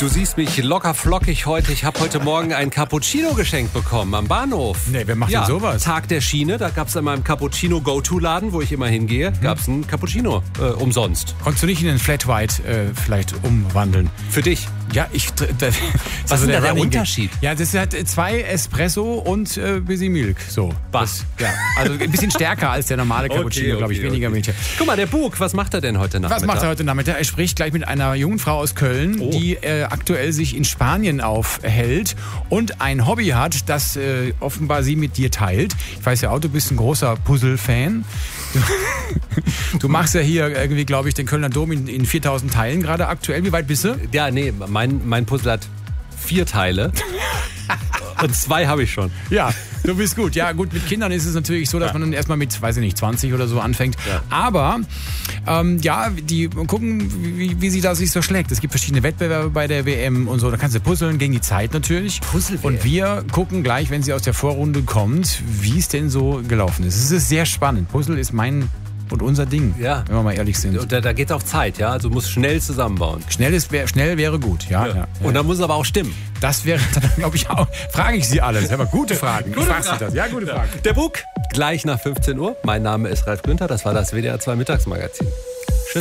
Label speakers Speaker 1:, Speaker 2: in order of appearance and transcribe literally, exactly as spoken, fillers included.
Speaker 1: Du siehst mich locker flockig heute. Ich habe heute Morgen ein Cappuccino geschenkt bekommen am Bahnhof.
Speaker 2: Nee, wer macht
Speaker 1: ja,
Speaker 2: denn sowas?
Speaker 1: Tag der Schiene, da gab es in meinem Cappuccino-Go-To-Laden, wo ich immer hingehe, mhm. gab es ein Cappuccino äh, umsonst.
Speaker 2: Konntest du nicht in einen Flat White äh, vielleicht umwandeln?
Speaker 1: Für dich?
Speaker 2: Ja, ich... Da,
Speaker 1: Was
Speaker 2: also
Speaker 1: ist denn
Speaker 2: der,
Speaker 1: der
Speaker 2: Running
Speaker 1: Unterschied?
Speaker 2: Ja, das hat zwei Espresso und äh, bisschen Milk. So.
Speaker 1: Was?
Speaker 2: Ja, also ein bisschen stärker als der normale Cappuccino, okay, okay, glaube ich. Weniger
Speaker 1: okay.
Speaker 2: Milch.
Speaker 1: Guck mal, der Bug, was macht er denn heute Nachmittag?
Speaker 2: Was macht er heute Nachmittag? Er spricht gleich mit einer jungen Frau aus Köln, oh. die äh, aktuell sich in Spanien aufhält und ein Hobby hat, das äh, offenbar sie mit dir teilt. Ich weiß ja auch, du bist ein großer Puzzle-Fan. Du, du machst ja hier irgendwie, glaube ich, den Kölner Dom in, in viertausend Teilen gerade aktuell. Wie weit bist du?
Speaker 1: Ja, nee, mein, mein Puzzle hat vier Teile. Und zwei habe ich schon.
Speaker 2: Ja, du bist gut. Ja, gut, mit Kindern ist es natürlich so, dass ja. man dann erstmal mit, weiß ich nicht, zwanzig oder so anfängt. Ja. Aber, ähm, ja, die gucken, wie, wie sie da sich so schlägt. Es gibt verschiedene Wettbewerbe bei der W M und so. Da kannst du puzzeln gegen die Zeit natürlich.
Speaker 1: Puzzle
Speaker 2: und wir gucken gleich, wenn sie aus der Vorrunde kommt, wie es denn so gelaufen ist. Es ist sehr spannend. Puzzle ist mein und unser Ding,
Speaker 1: ja.
Speaker 2: wenn wir mal ehrlich sind.
Speaker 1: Und da, da geht es auch Zeit, ja? Also du musst schnell zusammenbauen.
Speaker 2: Schnell, ist, schnell wäre gut, ja. ja.
Speaker 1: ja. Und dann muss es aber auch stimmen.
Speaker 2: Das wäre dann, glaube ich, auch. Frage ich Sie alles. Aber gute Fragen.
Speaker 1: Gute Frage. Das? Ja, gute Fragen. Der Bug, gleich nach fünfzehn Uhr. Mein Name ist Ralf Günther. Das war das W D R zwei Mittagsmagazin.